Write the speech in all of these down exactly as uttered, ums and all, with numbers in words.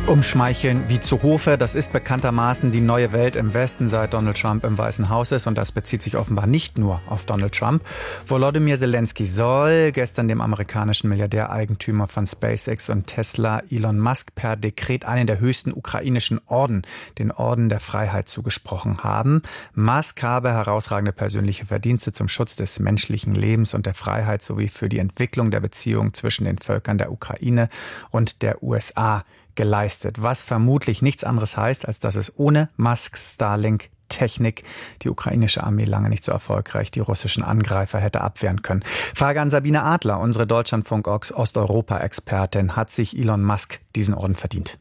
Umschmeicheln wie zu Hofe, das ist bekanntermaßen die neue Welt im Westen, seit Donald Trump im Weißen Haus ist. Und das bezieht sich offenbar nicht nur auf Donald Trump. Volodymyr Zelensky soll gestern dem amerikanischen Milliardäreigentümer von SpaceX und Tesla, Elon Musk, per Dekret einen der höchsten ukrainischen Orden, den Orden der Freiheit, zugesprochen haben. Musk habe herausragende persönliche Verdienste zum Schutz des menschlichen Lebens und der Freiheit sowie für die Entwicklung der Beziehungen zwischen den Völkern der Ukraine und der U S A geleistet, was vermutlich nichts anderes heißt, als dass es ohne Musks Starlink-Technik die ukrainische Armee lange nicht so erfolgreich die russischen Angreifer hätte abwehren können. Frage an Sabine Adler, unsere Deutschlandfunk-Osteuropa-Expertin. Hat sich Elon Musk diesen Orden verdient?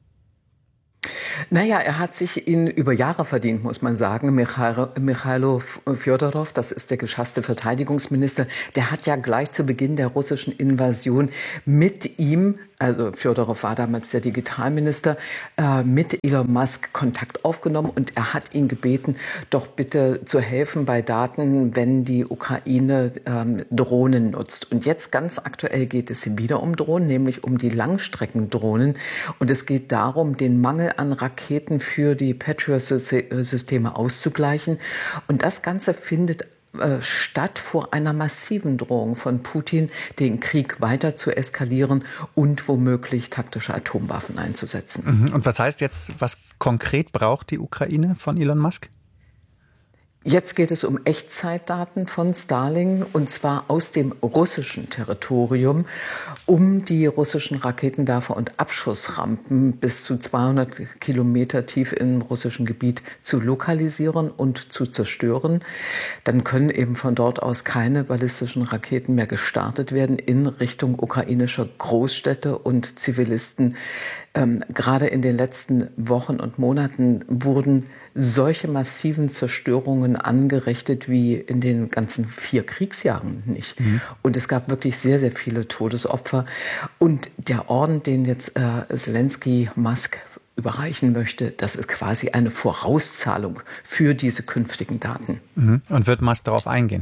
Naja, er hat sich ihn über Jahre verdient, muss man sagen. Michailo, Michailo Fjodorow, das ist der geschasste Verteidigungsminister, der hat ja gleich zu Beginn der russischen Invasion mit ihm, also Fjodorow war damals der Digitalminister, äh, mit Elon Musk Kontakt aufgenommen und er hat ihn gebeten, doch bitte zu helfen bei Daten, wenn die Ukraine ähm, Drohnen nutzt. Und jetzt ganz aktuell geht es wieder um Drohnen, nämlich um die Langstreckendrohnen. Und es geht darum, den Mangel an Raketen für die Patriot-Systeme auszugleichen. Und das Ganze findet äh, statt vor einer massiven Drohung von Putin, den Krieg weiter zu eskalieren und womöglich taktische Atomwaffen einzusetzen. Und was heißt jetzt, was konkret braucht die Ukraine von Elon Musk? Jetzt geht es um Echtzeitdaten von Starlink, und zwar aus dem russischen Territorium, um die russischen Raketenwerfer und Abschussrampen bis zu zweihundert Kilometer tief im russischen Gebiet zu lokalisieren und zu zerstören. Dann können eben von dort aus keine ballistischen Raketen mehr gestartet werden in Richtung ukrainischer Großstädte und Zivilisten. Ähm, gerade in den letzten Wochen und Monaten wurden solche massiven Zerstörungen angerichtet wie in den ganzen vier Kriegsjahren nicht. Mhm. Und es gab wirklich sehr, sehr viele Todesopfer. Und der Orden, den jetzt äh, Zelensky Musk überreichen möchte, das ist quasi eine Vorauszahlung für diese künftigen Daten. Mhm. Und wird Musk darauf eingehen?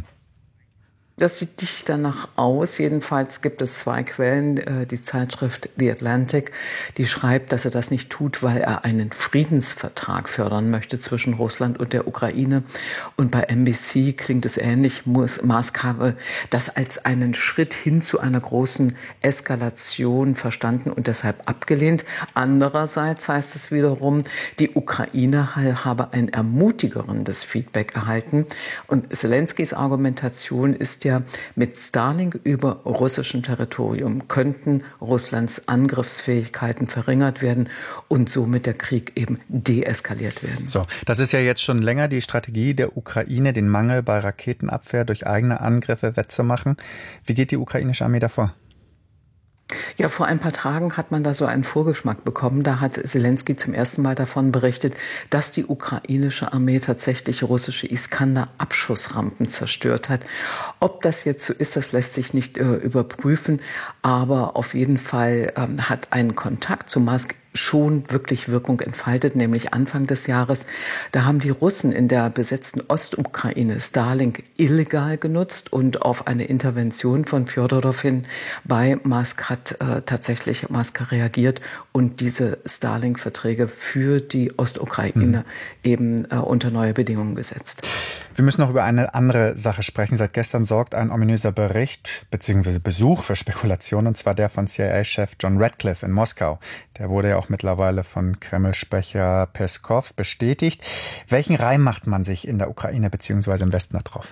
Das sieht nicht danach aus. Jedenfalls gibt es zwei Quellen. Die Zeitschrift The Atlantic, die schreibt, dass er das nicht tut, weil er einen Friedensvertrag fördern möchte zwischen Russland und der Ukraine. Und bei N B C klingt es ähnlich. Musk habe das als einen Schritt hin zu einer großen Eskalation verstanden und deshalb abgelehnt. Andererseits heißt es wiederum, die Ukraine habe ein ermutigerendes Feedback erhalten. Und Zelenskys Argumentation ist ja, mit Starlink über russischem Territorium könnten Russlands Angriffsfähigkeiten verringert werden und somit der Krieg eben deeskaliert werden. So, das ist ja jetzt schon länger die Strategie der Ukraine, den Mangel bei Raketenabwehr durch eigene Angriffe wettzumachen. Wie geht die ukrainische Armee davor? Ja, vor ein paar Tagen hat man da so einen Vorgeschmack bekommen. Da hat Zelensky zum ersten Mal davon berichtet, dass die ukrainische Armee tatsächlich russische Iskander-Abschussrampen zerstört hat. Ob das jetzt so ist, das lässt sich nicht äh, überprüfen. Aber auf jeden Fall ähm, hat ein Kontakt zu Musk schon wirklich Wirkung entfaltet, nämlich Anfang des Jahres. Da haben die Russen in der besetzten Ostukraine Starlink illegal genutzt und auf eine Intervention von Fjodorow hin bei Musk hat äh, tatsächlich Musk reagiert und diese Starlink-Verträge für die Ostukraine hm. eben äh, unter neue Bedingungen gesetzt. Wir müssen noch über eine andere Sache sprechen. Seit gestern sorgt ein ominöser Bericht bzw. Besuch für Spekulationen, und zwar der von C I A-Chef John Ratcliffe in Moskau. Der wurde ja auch mittlerweile von Kreml-Sprecher Peskov bestätigt. Welchen Reim macht man sich in der Ukraine bzw. im Westen da drauf?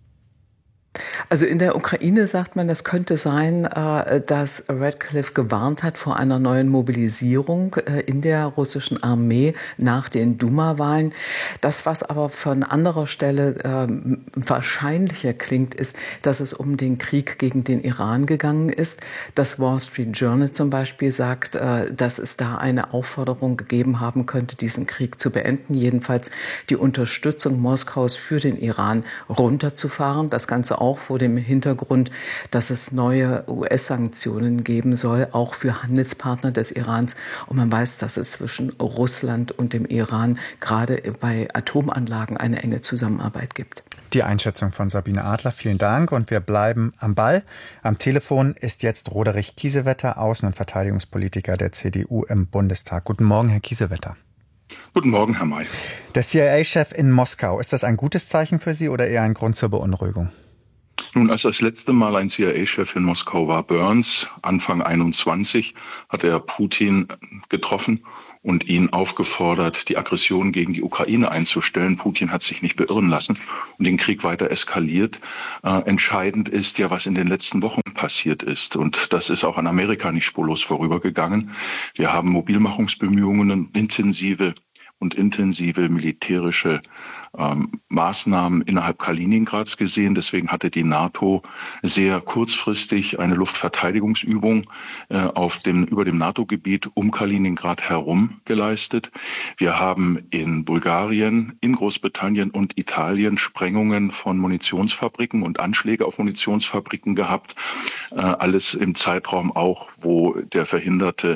Also in der Ukraine sagt man, es könnte sein, dass Ratcliffe gewarnt hat vor einer neuen Mobilisierung in der russischen Armee nach den Duma-Wahlen. Das, was aber von anderer Stelle wahrscheinlicher klingt, ist, dass es um den Krieg gegen den Iran gegangen ist. Das Wall Street Journal zum Beispiel sagt, dass es da eine Aufforderung gegeben haben könnte, diesen Krieg zu beenden. Jedenfalls die Unterstützung Moskaus für den Iran runterzufahren. Das Ganze auch vor dem Hintergrund, dass es neue U S-Sanktionen geben soll, auch für Handelspartner des Irans. Und man weiß, dass es zwischen Russland und dem Iran gerade bei Atomanlagen eine enge Zusammenarbeit gibt. Die Einschätzung von Sabine Adler, vielen Dank. Und wir bleiben am Ball. Am Telefon ist jetzt Roderich Kiesewetter, Außen- und Verteidigungspolitiker der C D U im Bundestag. Guten Morgen, Herr Kiesewetter. Guten Morgen, Herr May. Der C I A-Chef in Moskau, ist das ein gutes Zeichen für Sie oder eher ein Grund zur Beunruhigung? Nun, als das letzte Mal ein C I A-Chef in Moskau war, Burns, Anfang einundzwanzig, hat er Putin getroffen und ihn aufgefordert, die Aggression gegen die Ukraine einzustellen. Putin hat sich nicht beirren lassen und den Krieg weiter eskaliert. Äh, entscheidend ist ja, was in den letzten Wochen passiert ist. Und das ist auch an Amerika nicht spurlos vorübergegangen. Wir haben Mobilmachungsbemühungen, intensive und intensive militärische ähm, Maßnahmen innerhalb Kaliningrads gesehen. Deswegen hatte die NATO sehr kurzfristig eine Luftverteidigungsübung äh, auf dem, über dem NATO-Gebiet um Kaliningrad herum geleistet. Wir haben in Bulgarien, in Großbritannien und Italien Sprengungen von Munitionsfabriken und Anschläge auf Munitionsfabriken gehabt. Äh, alles im Zeitraum auch, wo der verhinderte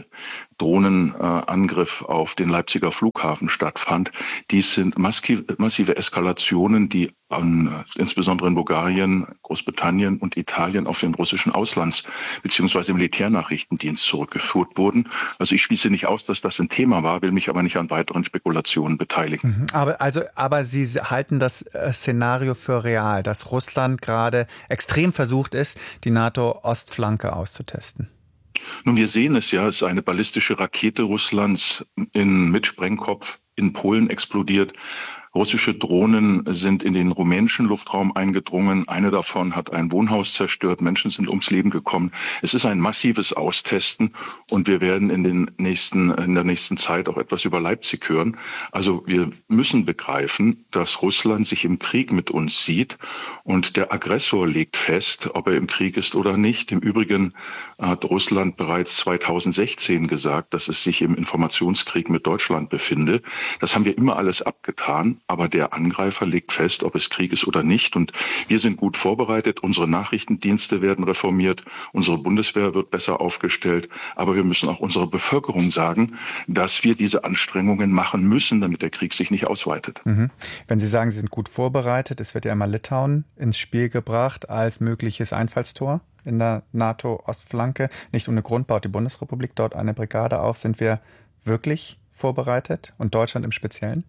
Drohnenangriff auf den Leipziger Flughafen stattfand. Dies sind massive, massive Eskalationen, die an, insbesondere in Bulgarien, Großbritannien und Italien auf den russischen Auslands- bzw. Militärnachrichtendienst zurückgeführt wurden. Also ich schließe nicht aus, dass das ein Thema war, will mich aber nicht an weiteren Spekulationen beteiligen. Mhm. Aber, also, aber Sie halten das Szenario für real, dass Russland gerade extrem versucht ist, die NATO-Ostflanke auszutesten? Nun, wir sehen es ja, es ist eine ballistische Rakete Russlands in, mit Sprengkopf in Polen explodiert. Russische Drohnen sind in den rumänischen Luftraum eingedrungen. Eine davon hat ein Wohnhaus zerstört. Menschen sind ums Leben gekommen. Es ist ein massives Austesten und wir werden in den nächsten, in der nächsten Zeit auch etwas über Leipzig hören. Also wir müssen begreifen, dass Russland sich im Krieg mit uns sieht und der Aggressor legt fest, ob er im Krieg ist oder nicht. Im Übrigen hat Russland bereits zweitausendsechzehn gesagt, dass es sich im Informationskrieg mit Deutschland befinde. Das haben wir immer alles abgetan. Aber der Angreifer legt fest, ob es Krieg ist oder nicht. Und wir sind gut vorbereitet. Unsere Nachrichtendienste werden reformiert. Unsere Bundeswehr wird besser aufgestellt. Aber wir müssen auch unserer Bevölkerung sagen, dass wir diese Anstrengungen machen müssen, damit der Krieg sich nicht ausweitet. Mhm. Wenn Sie sagen, Sie sind gut vorbereitet, es wird ja immer Litauen ins Spiel gebracht als mögliches Einfallstor in der NATO-Ostflanke. Nicht ohne Grund baut die Bundesrepublik dort eine Brigade auf. Sind wir wirklich vorbereitet und Deutschland im Speziellen?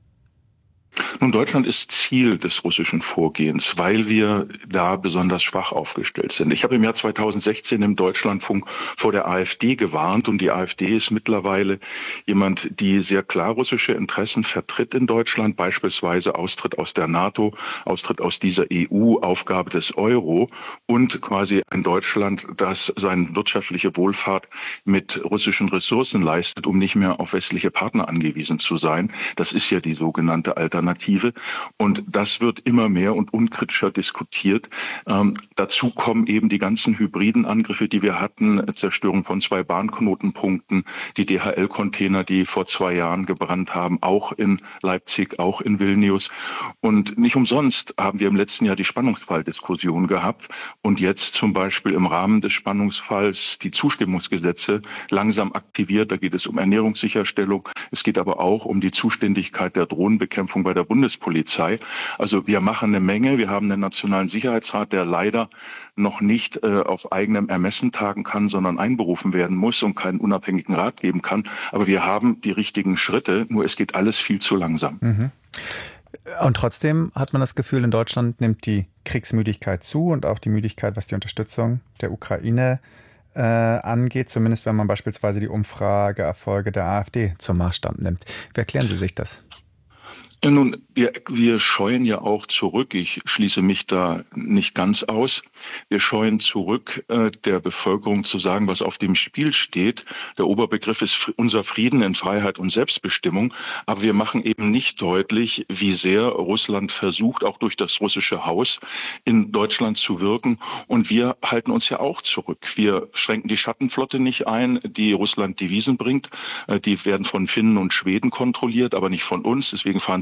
Nun, Deutschland ist Ziel des russischen Vorgehens, weil wir da besonders schwach aufgestellt sind. Ich habe im Jahr zweitausendsechzehn im Deutschlandfunk vor der AfD gewarnt und die AfD ist mittlerweile jemand, die sehr klar russische Interessen vertritt in Deutschland, beispielsweise Austritt aus der NATO, Austritt aus dieser E U, Aufgabe des Euro und quasi ein Deutschland, das seine wirtschaftliche Wohlfahrt mit russischen Ressourcen leistet, um nicht mehr auf westliche Partner angewiesen zu sein. Das ist ja die sogenannte Alternative. Und das wird immer mehr und unkritischer diskutiert. Ähm, dazu kommen eben die ganzen hybriden Angriffe, die wir hatten, Zerstörung von zwei Bahnknotenpunkten, die D H L-Container, die vor zwei Jahren gebrannt haben, auch in Leipzig, auch in Vilnius. Und nicht umsonst haben wir im letzten Jahr die Spannungsfalldiskussion gehabt und jetzt zum Beispiel im Rahmen des Spannungsfalls die Zustimmungsgesetze langsam aktiviert. Da geht es um Ernährungssicherstellung. Es geht aber auch um die Zuständigkeit der Drohnenbekämpfung bei der Bundespolizei. Also wir machen eine Menge. Wir haben einen Nationalen Sicherheitsrat, der leider noch nicht äh, auf eigenem Ermessen tagen kann, sondern einberufen werden muss und keinen unabhängigen Rat geben kann. Aber wir haben die richtigen Schritte, nur es geht alles viel zu langsam. Mhm. Und trotzdem hat man das Gefühl, in Deutschland nimmt die Kriegsmüdigkeit zu und auch die Müdigkeit, was die Unterstützung der Ukraine äh, angeht, zumindest wenn man beispielsweise die Umfrageerfolge der AfD zum Maßstab nimmt. Wie erklären Sie sich das? Ja, nun, wir, wir scheuen ja auch zurück. Ich schließe mich da nicht ganz aus. Wir scheuen zurück, äh, der Bevölkerung zu sagen, was auf dem Spiel steht. Der Oberbegriff ist unser Frieden in Freiheit und Selbstbestimmung. Aber wir machen eben nicht deutlich, wie sehr Russland versucht, auch durch das russische Haus in Deutschland zu wirken. Und wir halten uns ja auch zurück. Wir schränken die Schattenflotte nicht ein, die Russland Devisen bringt. Äh, die werden von Finnen und Schweden kontrolliert, aber nicht von uns. Deswegen fahren sie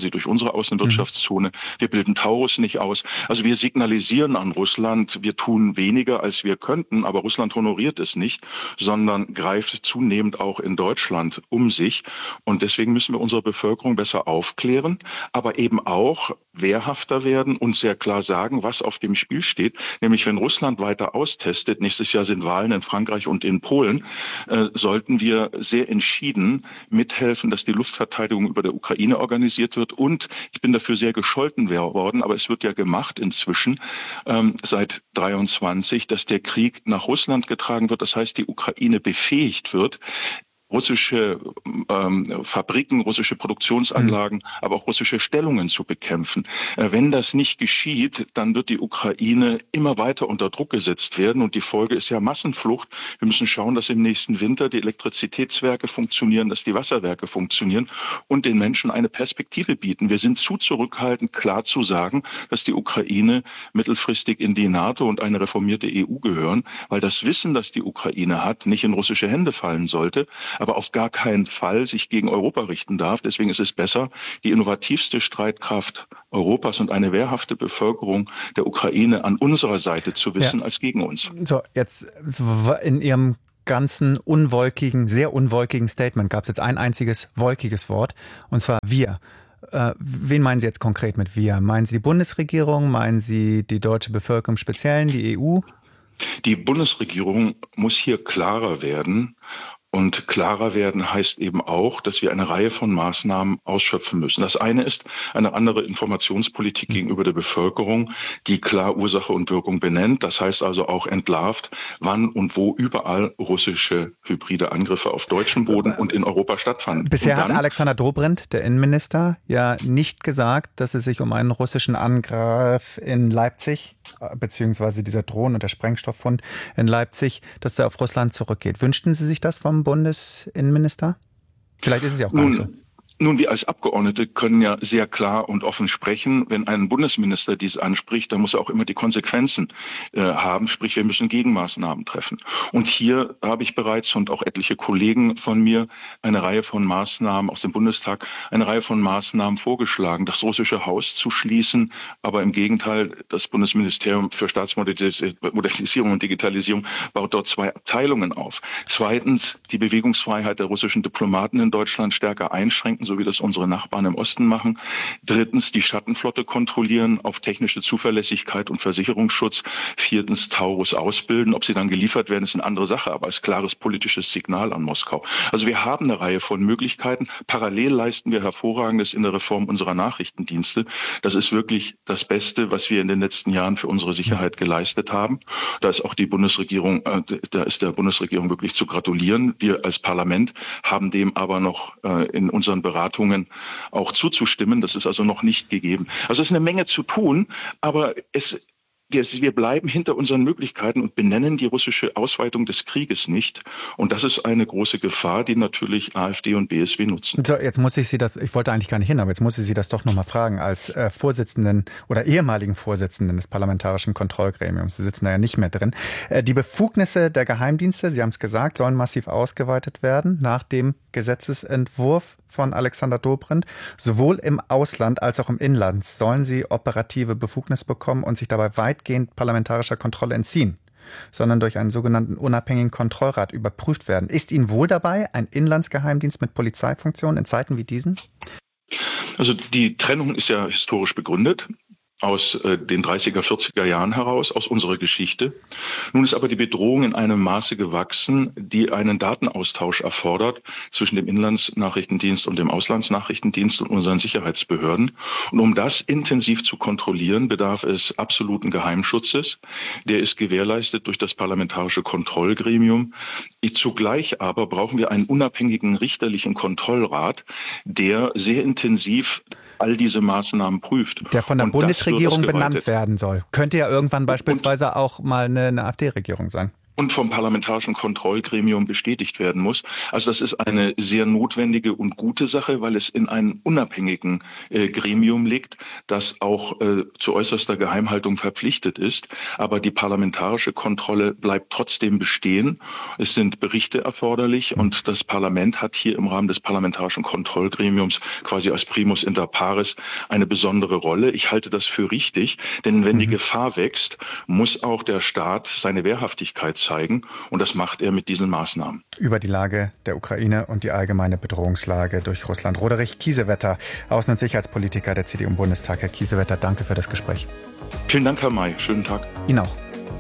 quasi durch unsere Außenwirtschaftszone. Wir bilden Taurus nicht aus. Also wir signalisieren an Russland, wir tun weniger, als wir könnten, aber Russland honoriert es nicht, sondern greift zunehmend auch in Deutschland um sich. Und deswegen müssen wir unsere Bevölkerung besser aufklären, aber eben auch wehrhafter werden und sehr klar sagen, was auf dem Spiel steht. Nämlich wenn Russland weiter austestet, nächstes Jahr sind Wahlen in Frankreich und in Polen, äh, sollten wir sehr entschieden mithelfen, dass die Luftverteidigung über der Ukraine organisiert wird. Und ich bin dafür sehr gescholten worden, aber es wird ja gemacht inzwischen ähm, seit dreiundzwanzig, dass der Krieg nach Russland getragen wird. Das heißt, die Ukraine befähigt wird, russische ähm, Fabriken, russische Produktionsanlagen, mhm. aber auch russische Stellungen zu bekämpfen. Äh, wenn das nicht geschieht, dann wird die Ukraine immer weiter unter Druck gesetzt werden und die Folge ist ja Massenflucht. Wir müssen schauen, dass im nächsten Winter die Elektrizitätswerke funktionieren, dass die Wasserwerke funktionieren und den Menschen eine Perspektive bieten. Wir sind zu zurückhaltend, klar zu sagen, dass die Ukraine mittelfristig in die NATO und eine reformierte E U gehören, weil das Wissen, das die Ukraine hat, nicht in russische Hände fallen sollte, aber auf gar keinen Fall sich gegen Europa richten darf. Deswegen ist es besser, die innovativste Streitkraft Europas und eine wehrhafte Bevölkerung der Ukraine an unserer Seite zu wissen, ja. als gegen uns. So, jetzt in Ihrem ganzen unwolkigen, sehr unwolkigen Statement gab es jetzt ein einziges wolkiges Wort, und zwar wir. Äh, wen meinen Sie jetzt konkret mit wir? Meinen Sie die Bundesregierung? Meinen Sie die deutsche Bevölkerung im Speziellen, die E U? Die Bundesregierung muss hier klarer werden. Und klarer werden heißt eben auch, dass wir eine Reihe von Maßnahmen ausschöpfen müssen. Das eine ist eine andere Informationspolitik gegenüber der Bevölkerung, die klar Ursache und Wirkung benennt. Das heißt also auch entlarvt, wann und wo überall russische hybride Angriffe auf deutschem Boden und in Europa stattfanden. Bisher dann, hat Alexander Dobrindt, der Innenminister, ja nicht gesagt, dass es sich um einen russischen Angriff in Leipzig, beziehungsweise dieser Drohnen- und der Sprengstofffund in Leipzig, dass er auf Russland zurückgeht. Wünschten Sie sich das vom Bundesinnenminister? Vielleicht ist es ja auch gar Nun, nicht so. Nun, wir als Abgeordnete können ja sehr klar und offen sprechen. Wenn ein Bundesminister dies anspricht, dann muss er auch immer die Konsequenzen äh, haben. Sprich, wir müssen Gegenmaßnahmen treffen. Und hier habe ich bereits und auch etliche Kollegen von mir eine Reihe von Maßnahmen aus dem Bundestag, eine Reihe von Maßnahmen vorgeschlagen, das russische Haus zu schließen. Aber im Gegenteil, das Bundesministerium für Staatsmodernisierung und Digitalisierung baut dort zwei Abteilungen auf. Zweitens, die Bewegungsfreiheit der russischen Diplomaten in Deutschland stärker einschränken, so wie das unsere Nachbarn im Osten machen. Drittens, die Schattenflotte kontrollieren auf technische Zuverlässigkeit und Versicherungsschutz. Viertens, Taurus ausbilden. Ob sie dann geliefert werden, ist eine andere Sache, aber als klares politisches Signal an Moskau. Also wir haben eine Reihe von Möglichkeiten. Parallel leisten wir Hervorragendes in der Reform unserer Nachrichtendienste. Das ist wirklich das Beste, was wir in den letzten Jahren für unsere Sicherheit geleistet haben. Da ist auch die Bundesregierung, äh, da ist der Bundesregierung wirklich zu gratulieren. Wir als Parlament haben dem aber noch äh, in unseren Beratungen auch zuzustimmen. Das ist also noch nicht gegeben. Also es ist eine Menge zu tun, aber es Wir, wir bleiben hinter unseren Möglichkeiten und benennen die russische Ausweitung des Krieges nicht. Und das ist eine große Gefahr, die natürlich AfD und B S W nutzen. So, jetzt muss ich Sie das, ich wollte eigentlich gar nicht hin, aber jetzt muss ich Sie das doch nochmal fragen, als äh, Vorsitzenden oder ehemaligen Vorsitzenden des Parlamentarischen Kontrollgremiums. Sie sitzen da ja nicht mehr drin. Äh, die Befugnisse der Geheimdienste, Sie haben es gesagt, sollen massiv ausgeweitet werden nach dem Gesetzesentwurf von Alexander Dobrindt. Sowohl im Ausland als auch im Inland sollen sie operative Befugnis bekommen und sich dabei weitgehend parlamentarischer Kontrolle entziehen, sondern durch einen sogenannten unabhängigen Kontrollrat überprüft werden. Ist Ihnen wohl dabei ein Inlandsgeheimdienst mit Polizeifunktion in Zeiten wie diesen? Also die Trennung ist ja historisch begründet. Aus äh, den dreißiger, vierziger Jahren heraus, aus unserer Geschichte. Nun ist aber die Bedrohung in einem Maße gewachsen, die einen Datenaustausch erfordert zwischen dem Inlandsnachrichtendienst und dem Auslandsnachrichtendienst und unseren Sicherheitsbehörden. Und um das intensiv zu kontrollieren, bedarf es absoluten Geheimschutzes. Der ist gewährleistet durch das Parlamentarische Kontrollgremium. Zugleich aber brauchen wir einen unabhängigen richterlichen Kontrollrat, der sehr intensiv all diese Maßnahmen prüft. Der von der Bundesregierung benannt werden soll. Könnte ja irgendwann beispielsweise auch mal eine, eine AfD-Regierung sein. und vom Parlamentarischen Kontrollgremium bestätigt werden muss. Also das ist eine sehr notwendige und gute Sache, weil es in einem unabhängigen äh, Gremium liegt, das auch äh, zu äußerster Geheimhaltung verpflichtet ist. Aber die parlamentarische Kontrolle bleibt trotzdem bestehen. Es sind Berichte erforderlich und das Parlament hat hier im Rahmen des Parlamentarischen Kontrollgremiums quasi als Primus inter pares eine besondere Rolle. Ich halte das für richtig, denn wenn die Gefahr wächst, muss auch der Staat seine Wehrhaftigkeit zeigen und das macht er mit diesen Maßnahmen. Über die Lage der Ukraine und die allgemeine Bedrohungslage durch Russland. Roderich Kiesewetter, Außen- und Sicherheitspolitiker der C D U im Bundestag. Herr Kiesewetter, danke für das Gespräch. Vielen Dank, Herr May. Schönen Tag. Ihnen auch.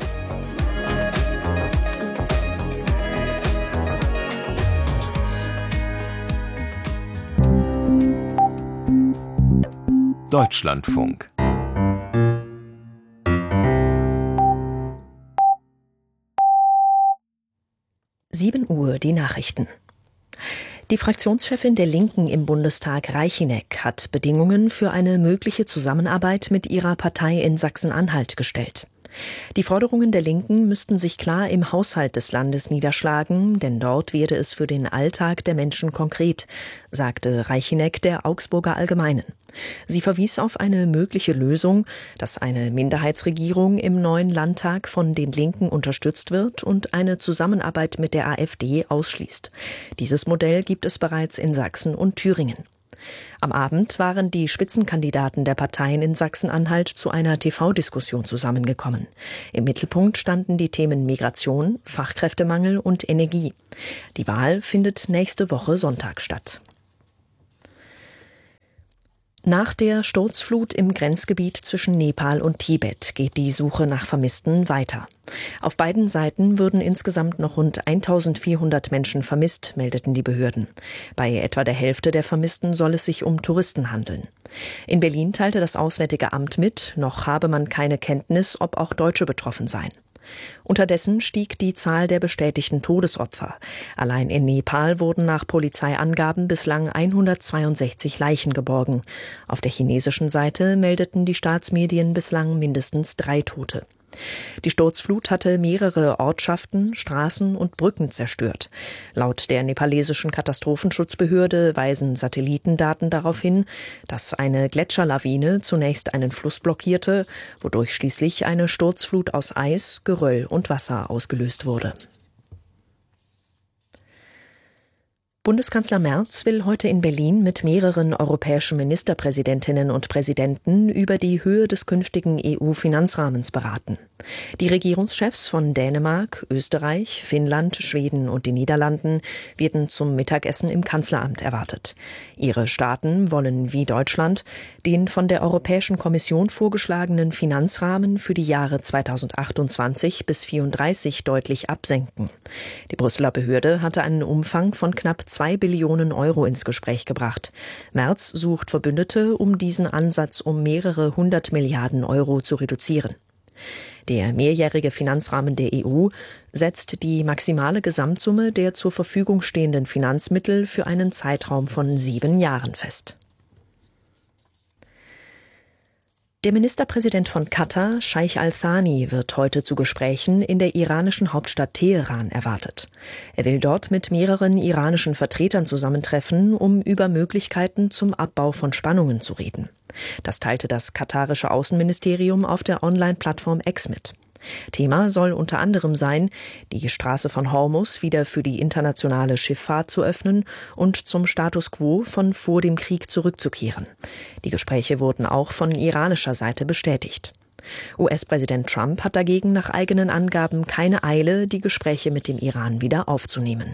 Deutschlandfunk. sieben Uhr, die Nachrichten. Die Fraktionschefin der Linken im Bundestag, Reichinek, hat Bedingungen für eine mögliche Zusammenarbeit mit ihrer Partei in Sachsen-Anhalt gestellt. Die Forderungen der Linken müssten sich klar im Haushalt des Landes niederschlagen, denn dort werde es für den Alltag der Menschen konkret, sagte Reichinek der Augsburger Allgemeinen. Sie verwies auf eine mögliche Lösung, dass eine Minderheitsregierung im neuen Landtag von den Linken unterstützt wird und eine Zusammenarbeit mit der AfD ausschließt. Dieses Modell gibt es bereits in Sachsen und Thüringen. Am Abend waren die Spitzenkandidaten der Parteien in Sachsen-Anhalt zu einer T V-Diskussion zusammengekommen. Im Mittelpunkt standen die Themen Migration, Fachkräftemangel und Energie. Die Wahl findet nächste Woche Sonntag statt. Nach der Sturzflut im Grenzgebiet zwischen Nepal und Tibet geht die Suche nach Vermissten weiter. Auf beiden Seiten würden insgesamt noch rund eintausendvierhundert Menschen vermisst, meldeten die Behörden. Bei etwa der Hälfte der Vermissten soll es sich um Touristen handeln. In Berlin teilte das Auswärtige Amt mit, noch habe man keine Kenntnis, ob auch Deutsche betroffen seien. Unterdessen stieg die Zahl der bestätigten Todesopfer. Allein in Nepal wurden nach Polizeiangaben bislang hundertzweiundsechzig Leichen geborgen. Auf der chinesischen Seite meldeten die Staatsmedien bislang mindestens drei Tote. Die Sturzflut hatte mehrere Ortschaften, Straßen und Brücken zerstört. Laut der nepalesischen Katastrophenschutzbehörde weisen Satellitendaten darauf hin, dass eine Gletscherlawine zunächst einen Fluss blockierte, wodurch schließlich eine Sturzflut aus Eis, Geröll und Wasser ausgelöst wurde. Bundeskanzler Merz will heute in Berlin mit mehreren europäischen Ministerpräsidentinnen und Präsidenten über die Höhe des künftigen E U-Finanzrahmens beraten. Die Regierungschefs von Dänemark, Österreich, Finnland, Schweden und den Niederlanden werden zum Mittagessen im Kanzleramt erwartet. Ihre Staaten wollen wie Deutschland den von der Europäischen Kommission vorgeschlagenen Finanzrahmen für die Jahre zweitausendachtundzwanzig bis zweitausendvierunddreißig deutlich absenken. Die Brüsseler Behörde hatte einen Umfang von knapp zwei Billionen Euro ins Gespräch gebracht. Merz sucht Verbündete, um diesen Ansatz um mehrere hundert Milliarden Euro zu reduzieren. Der mehrjährige Finanzrahmen der E U setzt die maximale Gesamtsumme der zur Verfügung stehenden Finanzmittel für einen Zeitraum von sieben Jahren fest. Der Ministerpräsident von Katar, Scheich Al-Thani, wird heute zu Gesprächen in der iranischen Hauptstadt Teheran erwartet. Er will dort mit mehreren iranischen Vertretern zusammentreffen, um über Möglichkeiten zum Abbau von Spannungen zu reden. Das teilte das katarische Außenministerium auf der Online-Plattform X mit. Thema soll unter anderem sein, die Straße von Hormuz wieder für die internationale Schifffahrt zu öffnen und zum Status quo von vor dem Krieg zurückzukehren. Die Gespräche wurden auch von iranischer Seite bestätigt. U S-Präsident Trump hat dagegen nach eigenen Angaben keine Eile, die Gespräche mit dem Iran wieder aufzunehmen.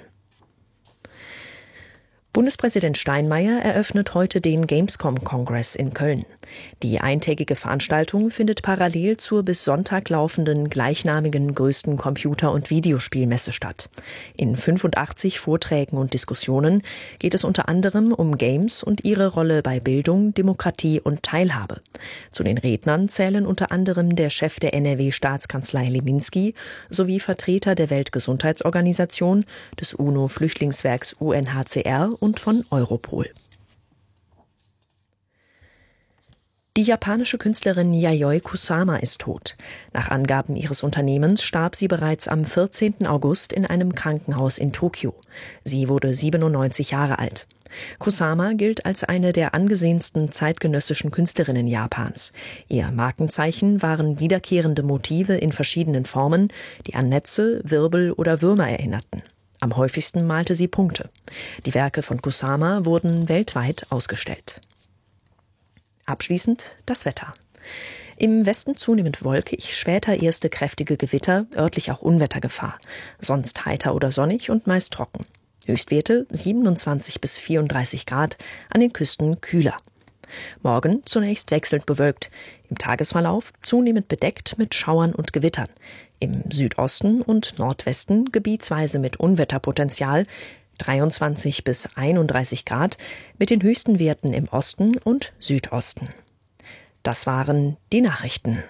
Bundespräsident Steinmeier eröffnet heute den Gamescom-Kongress in Köln. Die eintägige Veranstaltung findet parallel zur bis Sonntag laufenden gleichnamigen größten Computer- und Videospielmesse statt. In fünfundachtzig Vorträgen und Diskussionen geht es unter anderem um Games und ihre Rolle bei Bildung, Demokratie und Teilhabe. Zu den Rednern zählen unter anderem der Chef der N R W-Staatskanzlei Leminski sowie Vertreter der Weltgesundheitsorganisation, des UNO-Flüchtlingswerks U N H C R und von Europol. Die japanische Künstlerin Yayoi Kusama ist tot. Nach Angaben ihres Unternehmens starb sie bereits am vierzehnten August in einem Krankenhaus in Tokio. Sie wurde siebenundneunzig Jahre alt. Kusama gilt als eine der angesehensten zeitgenössischen Künstlerinnen Japans. Ihr Markenzeichen waren wiederkehrende Motive in verschiedenen Formen, die an Netze, Wirbel oder Würmer erinnerten. Am häufigsten malte sie Punkte. Die Werke von Kusama wurden weltweit ausgestellt. Abschließend das Wetter. Im Westen zunehmend wolkig, später erste kräftige Gewitter, örtlich auch Unwettergefahr. Sonst heiter oder sonnig und meist trocken. Höchstwerte siebenundzwanzig bis vierunddreißig Grad, an den Küsten kühler. Morgen zunächst wechselnd bewölkt, im Tagesverlauf zunehmend bedeckt mit Schauern und Gewittern. Im Südosten und Nordwesten gebietsweise mit Unwetterpotenzial, dreiundzwanzig bis einunddreißig Grad, mit den höchsten Werten im Osten und Südosten. Das waren die Nachrichten.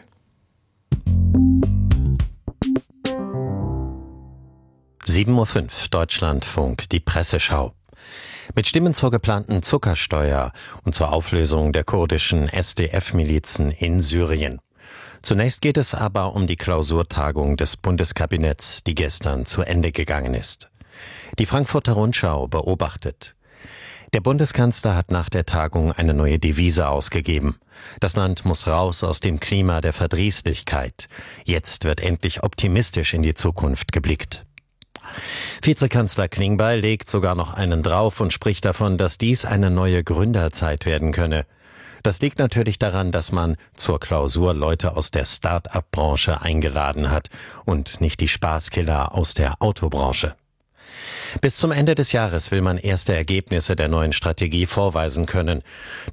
sieben Uhr fünf, Deutschlandfunk, die Presseschau. Mit Stimmen zur geplanten Zuckersteuer und zur Auflösung der kurdischen S D F-Milizen in Syrien. Zunächst geht es aber um die Klausurtagung des Bundeskabinetts, die gestern zu Ende gegangen ist. Die Frankfurter Rundschau beobachtet: Der Bundeskanzler hat nach der Tagung eine neue Devise ausgegeben. Das Land muss raus aus dem Klima der Verdrießlichkeit. Jetzt wird endlich optimistisch in die Zukunft geblickt. Vizekanzler Klingbeil legt sogar noch einen drauf und spricht davon, dass dies eine neue Gründerzeit werden könne. Das liegt natürlich daran, dass man zur Klausur Leute aus der Start-up-Branche eingeladen hat und nicht die Spaßkiller aus der Autobranche. Bis zum Ende des Jahres will man erste Ergebnisse der neuen Strategie vorweisen können.